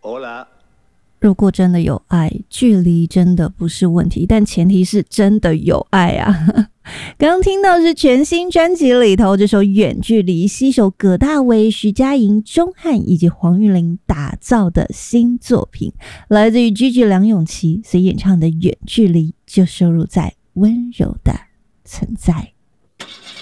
Hola， 如果真的有爱，距离真的不是问题，但前提是真的有爱啊。刚刚听到是全新专辑里头这首《远距离》，是一首葛大为、徐佳莹、钟汉以及黄韵玲打造的新作品，来自于 Gigi 梁咏琪所演唱的《远距离》，就收录在《温柔的存在》。